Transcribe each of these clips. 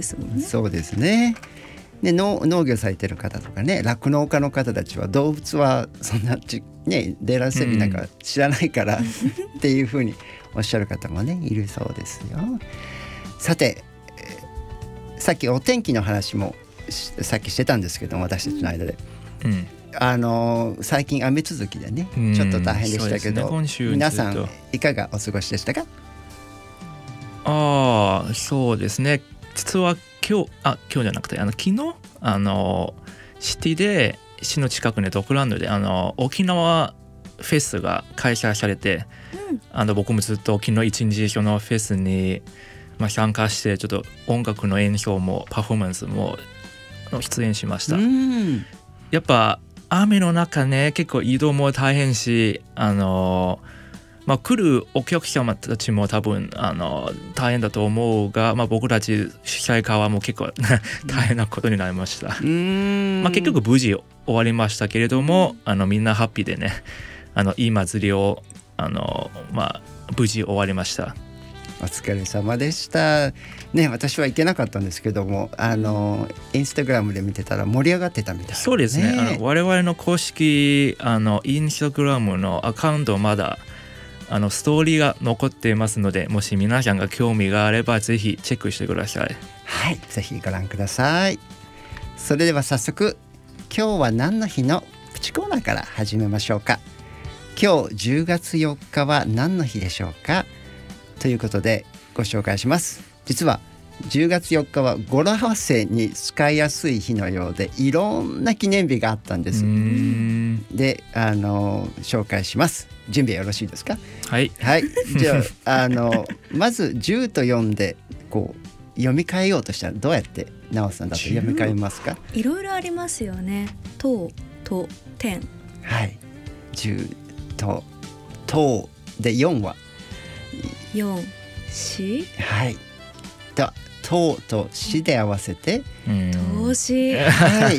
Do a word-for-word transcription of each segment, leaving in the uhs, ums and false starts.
ですもんね。 そうですね。で 農, 農業されてる方とかね、酪農家の方たちは動物はそんなち、ね、デラセミなんか知らないから、うん、っていうふうにおっしゃる方もねいるそうですよ。さて、えー、さっきお天気の話もさっきしてたんですけども、私たちの間で、うん、あのー、最近雨続きでね、うん、ちょっと大変でしたけど、ね、皆さんいかがお過ごしでしたか？ ああ、そうですね。実は今日あ今日じゃなくてあの昨日あのシティで市の近くのドッグランドであの沖縄フェスが開催されて、うん、あの僕もずっと昨日一日そのフェスに、まあ、参加してちょっと音楽の演奏もパフォーマンスも出演しました。うん、やっぱ雨の中ね結構移動も大変し、あのまあ、来るお客様たちも多分あの大変だと思うが、まあ、僕たち主催側も結構大変なことになりました。うーん、まあ、結局無事終わりましたけれども、あのみんなハッピーでね、あのいい祭りをあの、まあ、無事終わりました。 お疲れ様でした、ね、私は行けなかったんですけども、あのインスタグラムで見てたら盛り上がってたみたいな、ね、 そうですね。あの我々の公式あのインスタグラムのアカウントまだあのストーリーが残っていますので、もし皆さんが興味があればぜひチェックしてください。 はい、ぜひご覧ください。それでは早速、今日は何の日のプチコーナーから始めましょうか。今日じゅうがつよっかは何の日でしょうかということでご紹介します。実はじゅうがつよっかは語呂合わせに使いやすい日のようで、いろんな記念日があったんです。うーんで、あの紹介します。準備よろしいですか？ はい、 はい、じゃあ、あのまずじゅうと読んでこう読み替えようとしたらどうやってなおさんだと読み替えますか？ いろいろありますよね。とと天、 はい、じゅうととでよんはよん、し、 はい、とととしで合わせて投資、 はい、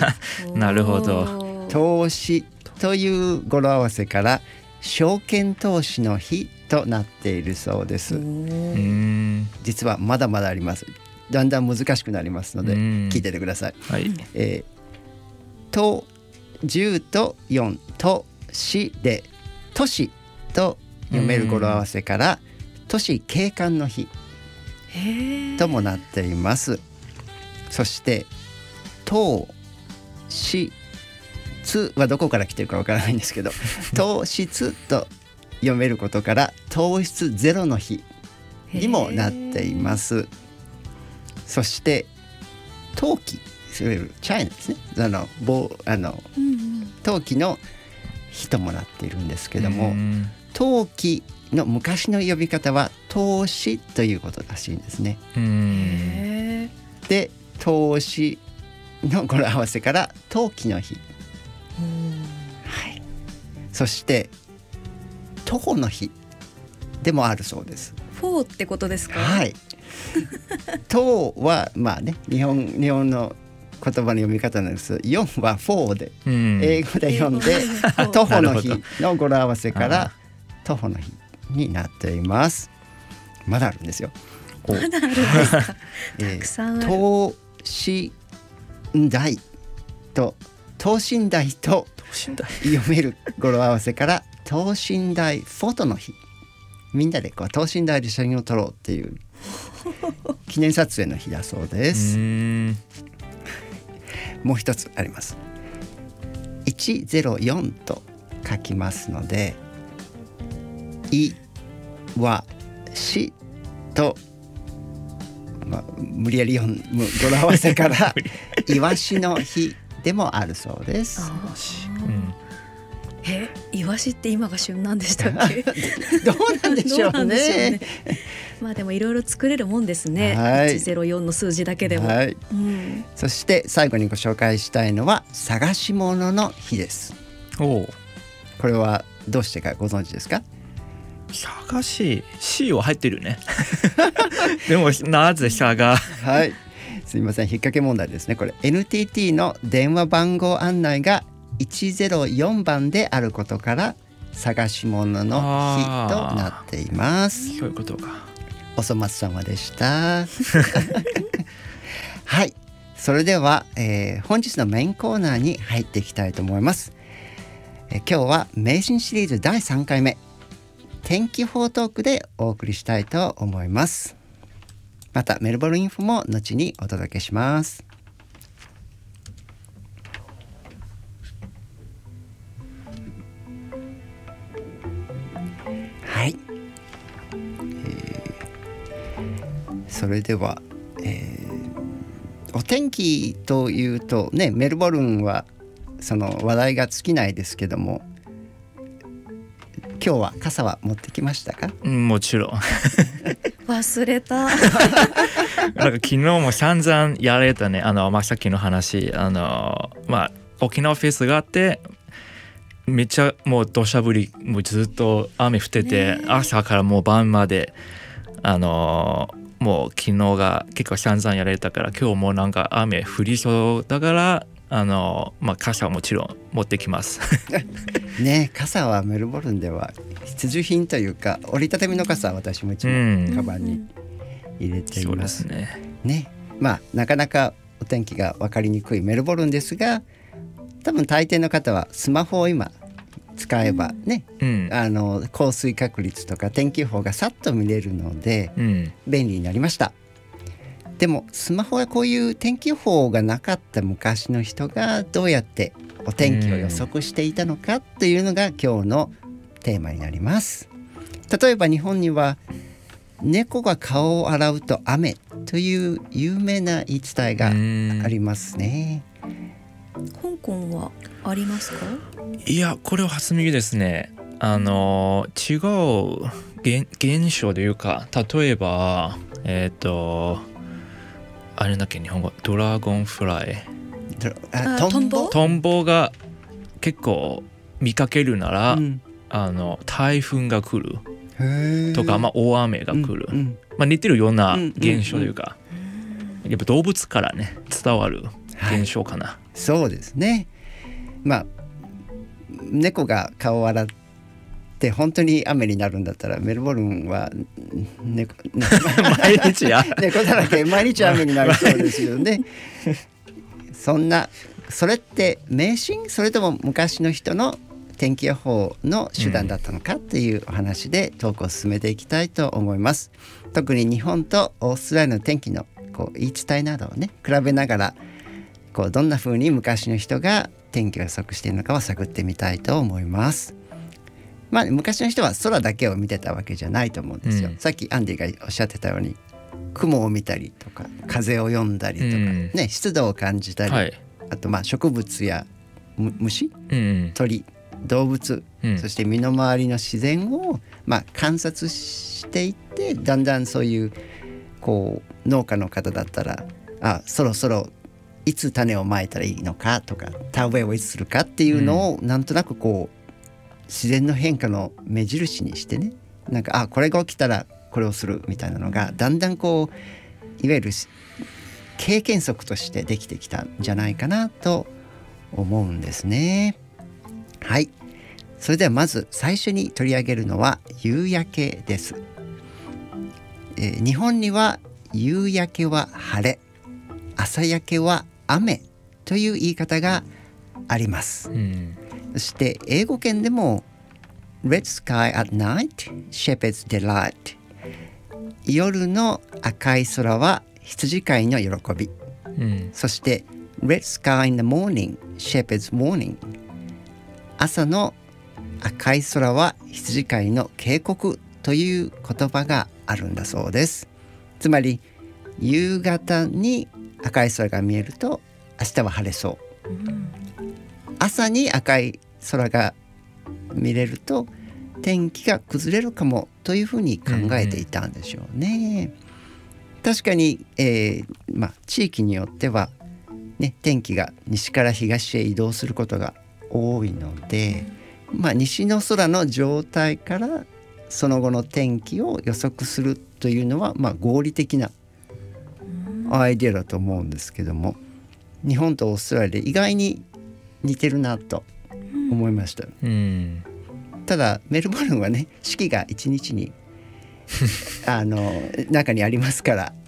なるほど。 投資という語呂合わせから証券投資の日となっているそうです。実はまだまだあります。だんだん難しくなりますので聞いててください。はい、えー、とじゅうとよんとしで都市と読める語呂合わせから都市景観の日ともなっています。そして糖質はどこから来てるかわからないんですけど糖質と読めることから糖質ゼロの日にもなっています。そして陶器、チャイナですね、あの棒あの、うんうん、陶器の日ともなっているんですけども、陶器の昔の呼び方は投資ということらしいんですね。うーんで投資の語呂合わせから陶器の日、はい、そして徒歩の日でもあるそうです。 フォーってことですか？ はい。徒はまあね、日本日本の言葉の読み方なんです。よんはフォーで、うん、英語で読んで徒歩の日の語呂合わせから徒歩の日になっています。まだあるんですよ。 まだあるんですか？たくさんある。 等身大と等身大と読める語呂合わせから等身大フォトの日。みんなでこう等身大で写真を撮ろうっていう記念撮影の日だそうです。うーんもう一つあります。いちぜろよんと書きますので、いわしと、まあ、無理やり読む語呂合わせからいわしの日でもあるそうです。 うん、え、イワシって今が旬なんでしたっけ？ どうなんでしょう ね, うねまあでもいろいろ作れるもんですね。 はい、 いちぜろよんの数字だけでも、はい、うん、 そして最後にご紹介したいのは探し物の日です。おこれはどうしてかご存知ですか？ 探し C は入ってるねでもなぜ探はい、すみません、引っ掛け問題ですね。これ エヌティーティー の電話番号案内がいちぜろよんばんであることから探し物の日となっています。 そういうことか。 おそ松様でしたはい、それでは、えー、本日のメインコーナーに入っていきたいと思います。えー、今日は迷信シリーズだいさんかいめ天気予報トークでお送りしたいと思います。またメルボルンインフォも後にお届けします。はい、えー、それでは、えー、お天気というとね、メルボルンはその話題が尽きないですけども、今日は傘は持ってきましたか？ うん、もちろん忘れたなんか昨日も散々やられたね、あの、まあ、さっきの話、あの、まあ、沖縄フェスがあってめっちゃもう土砂降り、もうずっと雨降ってて、朝からもう晩まであのもう昨日が結構散々やられたから、今日もなんか雨降りそうだから、あのまあ傘はもちろん持ってきますね、傘はメルボルンでは必需品というか、折りたたみの傘は私も一枚カバンに入れています。 そうですね。 ね、まあなかなかお天気が分かりにくいメルボルンですが、多分大抵の方はスマホを今使えばね、うん、あの降水確率とか天気予報がさっと見れるので、うん、便利になりました。でもスマホはこういう天気予報がなかった昔の人がどうやってお天気を予測していたのかというのが今日のテーマになります。例えば日本には猫が顔を洗うと雨という有名な言い伝えがありますね。 香港はありますか？ いや、これは初耳ですね。あの違う 現, 現象というか、例えばえっ、ー、とあれだっけ、日本語ドラゴンフライ、 あトンボトンボが結構見かけるなら、うん、あの台風が来るとか、まあ、大雨が来る、うんうん、まあ、似てるような現象というか、うんうん、やっぱ動物からね伝わる現象かな、はい、 そうですね。まあ猫が顔を洗って本当に雨になるんだったら、メルボルンは猫毎日や猫だらけ、毎日雨になるそうですよねそんな、それって迷信、それとも昔の人の天気予報の手段だったのかっていうお話でトークを進めていきたいと思います。特に日本とオーストラリアの天気のこう言い伝えなどをね比べながら、こうどんな風に昔の人が天気を予測しているのかを探ってみたいと思います。まあ昔の人は空だけを見てたわけじゃないと思うんですよ、うん、さっきアンディがおっしゃってたように雲を見たりとか風を読んだりとか、うんね、湿度を感じたり、はい、あとまあ植物や虫、うん、鳥、動物、うん、そして身の回りの自然をまあ観察していって、だんだんそういうこう農家の方だったら、あそろそろいつ種をまいたらいいのかとか、田植えをいつするかっていうのをなんとなくこう自然の変化の目印にしてね、なんかあこれが起きたらこれをするみたいなのがだんだんこういわゆる経験則としてできてきたんじゃないかなと思うんですね。はい、それではまず最初に取り上げるのは夕焼けです。えー、日本には夕焼けは晴れ、朝焼けは雨という言い方があります、うん、そして英語圏でも Red sky at night, shepherd's delight、 夜の赤い空は羊飼いの喜び、うん、そして Red sky in the morning, shepherd's morning、 朝の赤い空は羊飼いの警告という言葉があるんだそうです。つまり夕方に赤い空が見えると明日は晴れそう、うん、朝に赤い空が見れると天気が崩れるかもというふうに考えていたんでしょうね、うん、確かに、えーまあ、地域によっては、ね、天気が西から東へ移動することが多いので、まあ、西の空の状態からその後の天気を予測するというのは、まあ、合理的なアイデアだと思うんですけども、日本とオーストラリアで意外に似てるなと思いました、うん、ただメルボルンはね四季が一日にあの中にありますから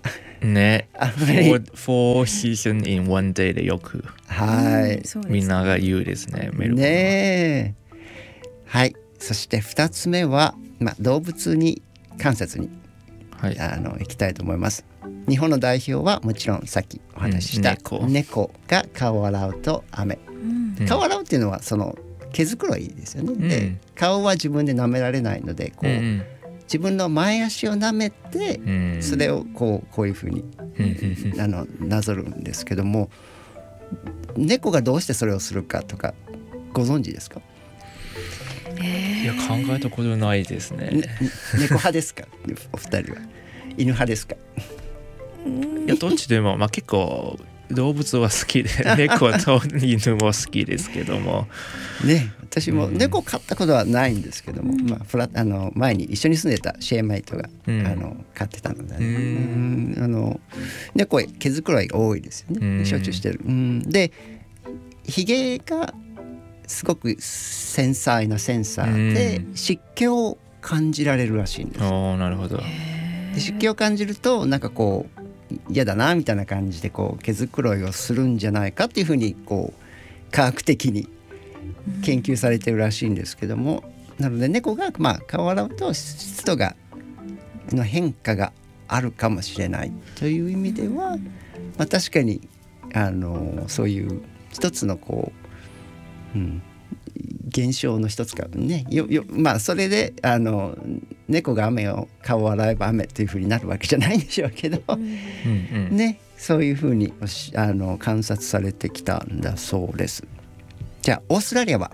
ね、 あんまり four, four season in one day でよくはい、 そうですみんなが言うですね、メルボルンは。 ねえ。はい。そしてふたつめは、まあ、動物に観察に、 はい、 あの行きたいと思います。日本の代表はもちろんさっきお話しした、 うん、猫, 猫が顔を洗うと雨、うん、顔を洗うっていうのはその毛づくろいですよね、うん、で顔は自分で舐められないのでこう、うん、自分の前足を舐めて、うん、それをこう、こういうふうに、うん、あのなぞるんですけども、猫がどうしてそれをするかとかご存知ですか？ いや考えたことないですね。ね猫派ですか？お二人は犬派ですか？ いやどっちでも、まあ、結構動物は好きで猫と犬も好きですけどもね、私も猫飼ったことはないんですけども、うん、まあ、フラあの前に一緒に住んでたシェーメイトが、うん、あの飼ってたので、ね、うんあの猫毛づくろいが多いですよね、しょっちゅうしてる、うん、でひげがすごく繊細なセンサーで湿気を感じられるらしいんです。 おー、なるほど。 で湿気を感じるとなんかこう嫌だなみたいな感じでこう毛づくろいをするんじゃないかっていうふうにこう科学的に研究されてるらしいんですけども、なので猫がまあ顔を洗うと湿度がの変化があるかもしれないという意味では、まあ、確かにあのそういう一つのこう、うん、現象の一つかね、よよまあそれであの猫が雨を顔を洗えば雨というふうになるわけじゃないんでしょうけど、うんうん、ね、そういうふうにあの観察されてきたんだそうです。じゃあオーストラリアは、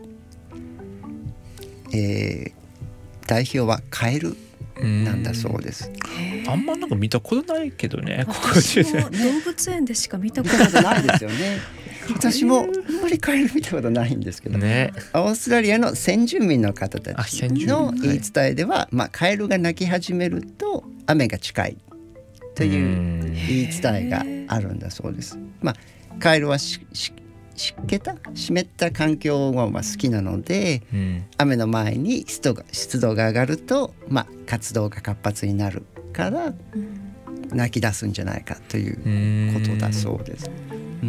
えー、代表はカエルなんだそうです。 あんまなんか見たことないけどね、ここ私も動物園でしか見たことないですよね。私もあんまりカエル見たことないんですけど、ね、オーストラリアの先住民の方たちの言い伝えでは、はい、まあ、カエルが鳴き始めると雨が近いという言い伝えがあるんだそうです。まあ、カエルはしし湿気た湿った環境が好きなので、うん、雨の前に湿度が、湿度が上がると、まあ、活動が活発になるから鳴き出すんじゃないかということだそうです。うん、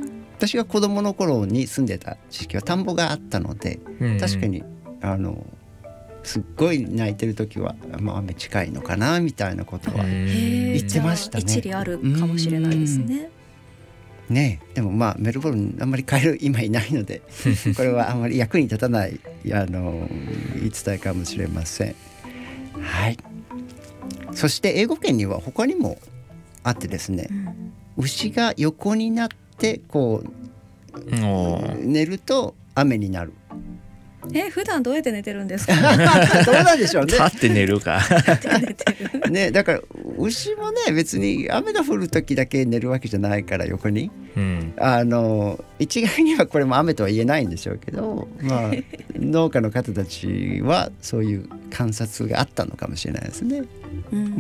私が子供の頃に住んでた地域は田んぼがあったので、うん、確かにあのすっごい鳴いてる時は、まあ、雨近いのかなみたいなことは言ってましたね。 一理あるかもしれないですね。 ね、でもまあメルボルンあんまりカエル今いないのでこれはあんまり役に立たないあの言い伝えかもしれません。はい。そして英語圏には他にもあってですね、うん、牛が横になってこう寝ると雨になる。 え、普段どうやって寝てるんですか？ どうなんでしょうね。 立って寝るか。 ね、だから牛もね別に雨が降る時だけ寝るわけじゃないから横に、うん、あの一概にはこれも雨とは言えないんでしょうけど、まあ農家の方たちはそういう観察があったのかもしれないですね。うん、うん、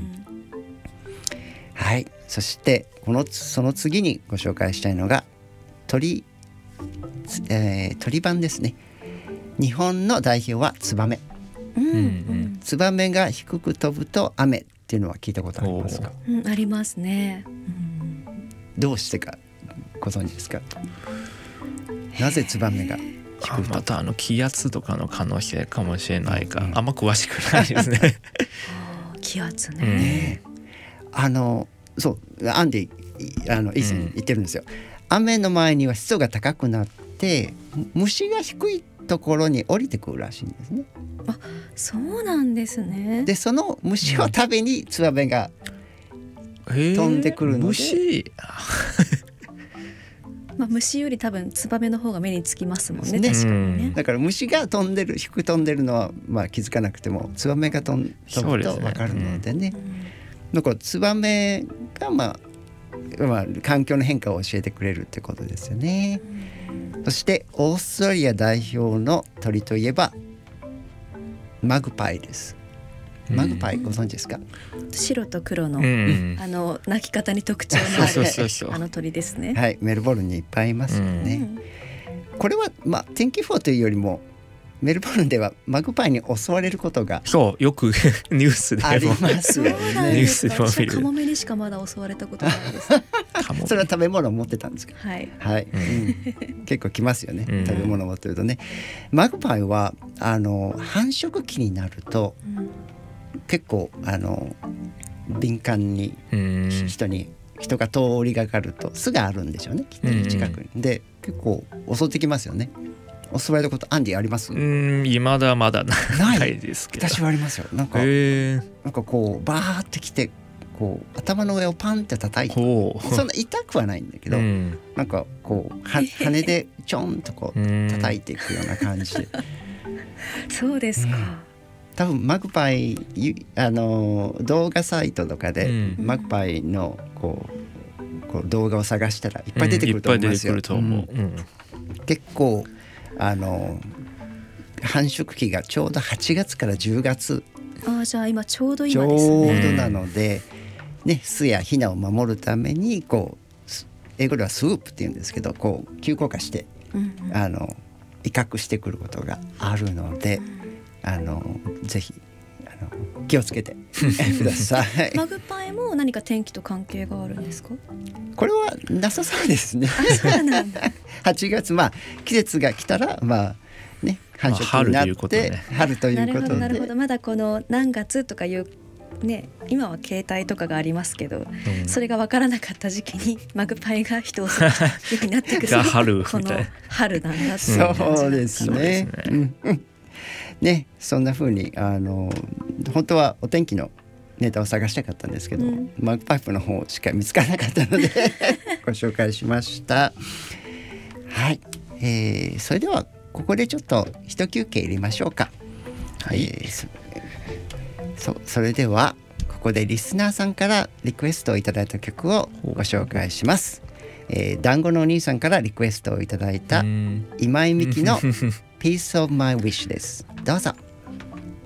はい。そしてこのその次にご紹介したいのが鳥、えー、鳥版ですね。日本の代表はツバメ、うんうん、ツバメが低く飛ぶと雨っていうのは聞いたことありますか？ うん、ありますね、うん、 どうしてかご存知ですか？なぜツバメが低く飛ぶ？ またあの気圧とかの可能性かもしれないか、うん、あんま詳しくないですね。 気圧 ね,、 うん、ねあのそうアンディあの以前言ってるんですよ、うん、雨の前には湿度が高くなって虫が低いところに降りてくるらしいんですね。 あ、そうなんですね。 でその虫を食べにツバメが飛んでくるので、 虫まあ、虫より多分ツバメの方が目につきますもんね。確かにね。 だから虫が飛んでる低く飛んでるのは、まあ、気づかなくてもツバメが飛ぶと分かるのでね。だからツバメが、まあまあ、環境の変化を教えてくれるってことですよね。そしてオーストラリア代表の鳥といえばマグパイです。マグパイご存知ですか？ 白と黒の、うん、あの鳴き方に特徴のあるそうそうそうあの鳥ですね。 はい、メルボルンにいっぱいいますよね。うん、これは、まあ、天気予報というよりもメルボルンではマグパイに襲われることがそうよくニュースでもありますよね。 そうなんですか。 ニュースでも見る。 私はカモメにしかまだ襲われたことがないです。 それは食べ物を持ってたんですか。 はいはい、うん、結構来ますよね、 うん、 食べ物を持ってるとね。マグパイはあの繁殖期になると、うん、結構あの敏感に人に人が通りがかると巣があるんでしょうね、きっと近くに、うん、で結構襲ってきますよね。襲われたことアンディあります？ うん、まだまだないですけど。 私はありますよ。なんか、なんかこうバーってきてこう頭の上をパンって叩いて、そんな痛くはないんだけど、うん、なんかこうは羽でちょんとこう叩いていくような感じでそうですか、うん、 多分マグパイあの動画サイトとかで、うん、マグパイのこう、こう動画を探したらいっぱい出てくると思いますよ。結構あの繁殖期がちょうどはちがつからじゅうがつ、 あ、じゃあ今ちょうど今ですね。 ちょうどなので、ね、巣やヒナを守るためにこう英語ではスープっていうんですけど、こう急降下して、うんうん、あの威嚇してくることがあるので、うん、あのぜひあの気をつけてください。 マグパイも何か天気と関係があるんですか？ これはなさそうですね。 あ、そうなんだ。 はちがつ、まあ季節が来たらまあね繁殖になって春ということで、 なるほど、まだこの何月とかいうね、今は携帯とかがありますけど、うん、それが分からなかった時期にマグパイが人を襲うようになってくる春この春なんだっていう感じなんですね。そうですね。うんうん、ね、そんな風にあの本当はお天気のネタを探したかったんですけど、うん、マグパイプの方しか見つからなかったのでご紹介しました。はい、えー、それではここでちょっと一休憩入れましょうか。はい、えー、そ, そ, それではここでリスナーさんからリクエストをいただいた曲をご紹介します。えー、団子のお兄さんからリクエストをいただいた今井美樹のPiece of My Wish です。どうぞ。